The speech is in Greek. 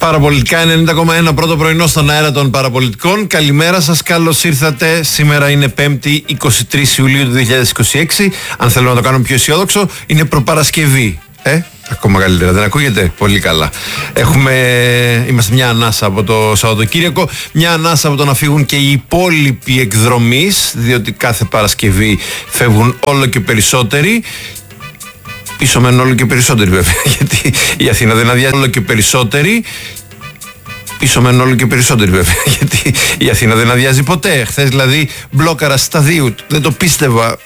Παραπολιτικά 90,1 πρώτο πρωινό στον αέρα των παραπολιτικών. Καλημέρα σας, καλώς ήρθατε. Σήμερα είναι 5η 23 Ιουλίου του 2026. Αν θέλω να το κάνω πιο αισιόδοξο, είναι προπαρασκευή. Ακόμα καλύτερα, δεν ακούγεται? Πολύ καλά. Είμαστε μια ανάσα από το Σαββατοκύριακο, μια ανάσα από το να φύγουν και οι υπόλοιποι εκδρομείς, διότι κάθε Παρασκευή φεύγουν όλο και περισσότεροι. Πίσω μένουν όλο και περισσότεροι βέβαια, γιατί η Αθήνα δεν αδειάζει όλο και περισσότεροι. Πίσω μένουν όλο και περισσότεροι βέβαια, γιατί η Αθήνα δεν αδειάζει ποτέ. Χθες δηλαδή μπλόκαρα σταδίου, δεν το πίστευα.